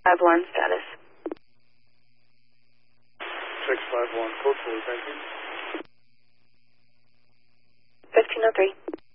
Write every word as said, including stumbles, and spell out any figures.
five one status. six five one, code four, thank you. fifteen oh three.